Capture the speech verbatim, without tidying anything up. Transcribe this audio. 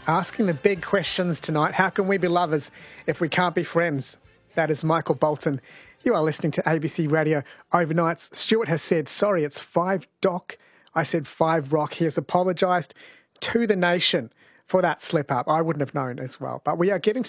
Asking the big questions tonight. How can we be lovers if we can't be friends? That is Michael Bolton. You are listening to A B C Radio Overnights. Stuart has said, sorry, it's five doc. I said five rock. He has apologised to the nation for that slip up. I wouldn't have known as well. But we are getting to